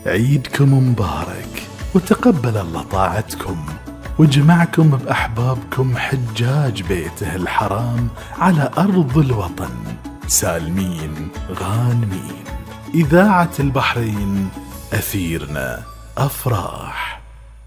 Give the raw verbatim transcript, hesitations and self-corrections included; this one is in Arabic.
عيدكم مبارك، وتقبل الله طاعتكم، وجمعكم بأحبابكم حجاج بيته الحرام على أرض الوطن سالمين غانمين. إذاعة البحرين، أثيرنا أفراح.